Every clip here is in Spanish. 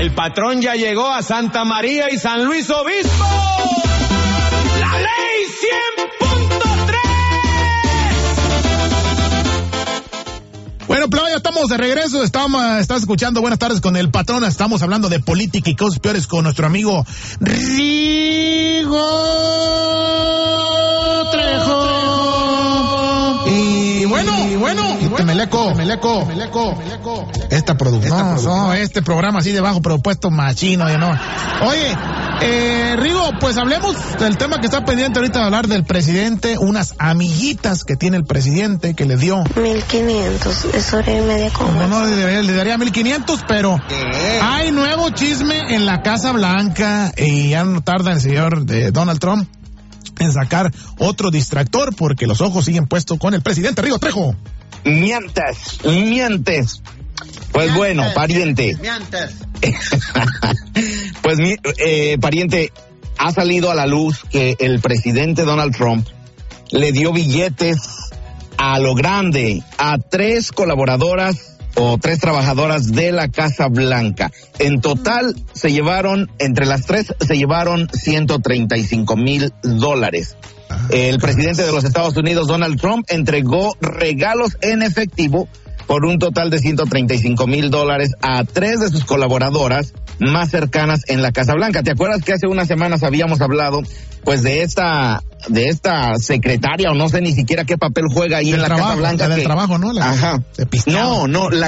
El patrón ya llegó a Santa María y San Luis Obispo. ¡La ley 100.3! Bueno, Playa, estamos de regreso. Estás escuchando Buenas Tardes con el Patrón. Estamos hablando de política y cosas peores con nuestro amigo Rigo Trejo. Y bueno. Meleco. Esta producción. Este programa así de bajo presupuesto machino, ya no. Oye, Rigo, pues hablemos del tema que está pendiente ahorita de hablar del presidente, unas amiguitas que tiene el presidente que le dio 1,500, es hora y media con no, le daría 1,500, pero hay nuevo chisme en la Casa Blanca y ya no tarda el señor de Donald Trump en sacar otro distractor porque los ojos siguen puestos con el presidente. Rigo Trejo. Mientes. Pues bueno, pariente. Pues pariente, ha salido a la luz que el presidente Donald Trump le dio billetes a lo grande a 3 colaboradoras o 3 trabajadoras de la Casa Blanca. En total entre las 3 se llevaron $135,000. El presidente de los Estados Unidos, Donald Trump, entregó regalos en efectivo por un total de $135,000 a 3 de sus colaboradoras más cercanas en la Casa Blanca. ¿Te acuerdas que hace unas semanas habíamos hablado pues de esta secretaria, o no sé ni siquiera qué papel juega ahí en la Casa Blanca? Del trabajo, ¿no? Ajá. No, la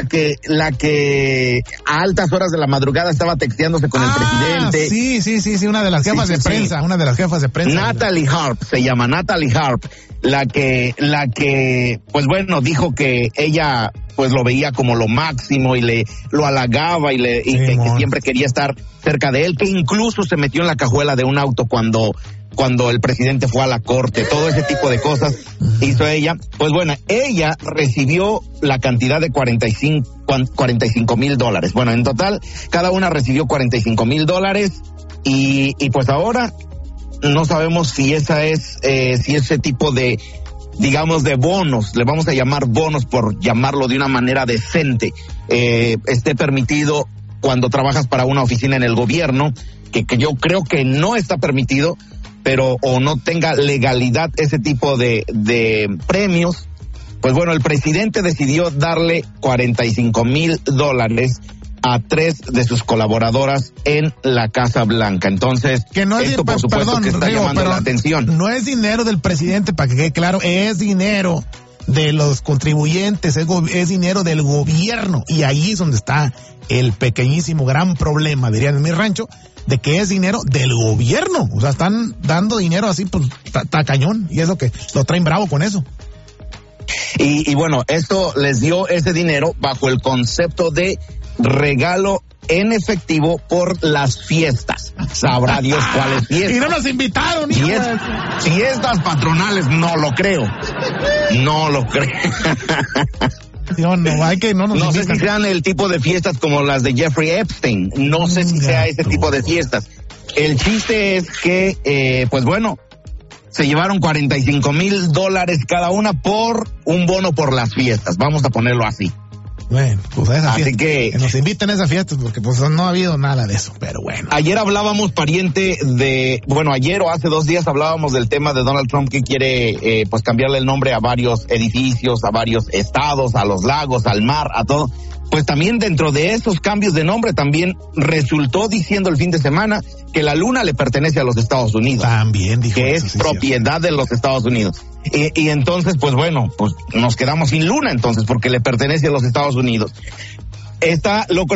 que a altas horas de la madrugada estaba texteándose con el presidente. Sí, una de las jefas de prensa. Natalie Harp se llama, Natalie Harp, la que pues bueno, dijo que ella pues lo veía como lo máximo y lo halagaba y que siempre quería estar cerca de él, que incluso se metió en la cajuela de un auto cuando el presidente fue a la corte. Todo ese tipo de cosas hizo ella. Pues bueno, ella recibió la cantidad de $45,000. Bueno, en total, cada una recibió $45,000 y pues ahora no sabemos si ese tipo de, digamos, de bonos, le vamos a llamar bonos por llamarlo de una manera decente, esté permitido cuando trabajas para una oficina en el gobierno, que yo creo que no está permitido, pero o no tenga legalidad ese tipo de premios. Pues bueno, el presidente decidió darle $45,000 a 3 de sus colaboradoras en la Casa Blanca. Entonces, esto por supuesto que está llamando la atención. No es dinero del presidente, para que quede claro, es dinero de los contribuyentes, es dinero del gobierno, y ahí es donde está el pequeñísimo gran problema, dirían en mi rancho, de que es dinero del gobierno. O sea, están dando dinero así, pues, tacañón, y es lo que lo traen bravo con eso. Y bueno, esto les dio ese dinero bajo el concepto de regalo en efectivo por las fiestas. Sabrá Dios cuáles fiestas. Y no nos invitaron. Fiestas patronales, no lo creo. No sé si sean el tipo de fiestas como las de Jeffrey Epstein. No sé si sea ese tipo de fiestas. El chiste es que, pues bueno, se llevaron $45,000 cada una por un bono por las fiestas. Vamos a ponerlo así. Bueno, pues a esa así fiesta, que nos inviten a esas fiestas, porque pues no ha habido nada de eso, pero bueno. Ayer hablábamos, pariente, ayer o hace 2 días hablábamos del tema de Donald Trump, que quiere pues cambiarle el nombre a varios edificios, a varios estados, a los lagos, al mar, a todo. Pues también dentro de esos cambios de nombre también resultó diciendo el fin de semana que la luna le pertenece a los Estados Unidos. También dijo que eso, es propiedad de los Estados Unidos. Y entonces, pues bueno, pues nos quedamos sin luna entonces, porque le pertenece a los Estados Unidos. Está loco